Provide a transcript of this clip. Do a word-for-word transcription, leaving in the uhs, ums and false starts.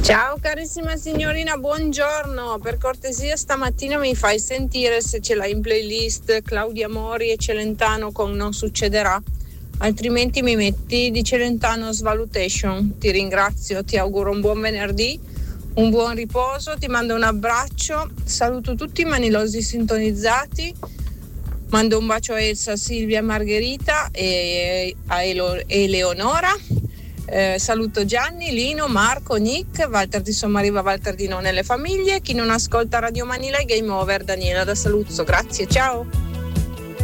Ciao carissima signorina, buongiorno. Per cortesia stamattina mi fai sentire se ce l'hai in playlist Claudia Mori e Celentano con Non succederà. Altrimenti mi metti di Celentano Svalutation. Ti ringrazio, ti auguro un buon venerdì, un buon riposo, ti mando un abbraccio, saluto tutti i manilosi sintonizzati, mando un bacio a Elsa, Silvia, Margherita e a Elo- Eleonora. Eh, saluto Gianni, Lino, Marco, Nick, Walter di Sommariva, Walter di Non e le famiglie. Chi non ascolta Radio Manila e Game Over, Daniela da Saluzzo. Grazie, ciao.